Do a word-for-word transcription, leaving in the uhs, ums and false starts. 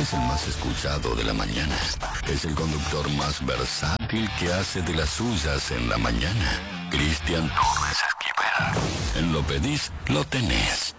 es el más escuchado de la mañana. Es el conductor más versátil que hace de las suyas en la mañana. Cristian Torres Esquivel. En Lo Pedís, lo tenés.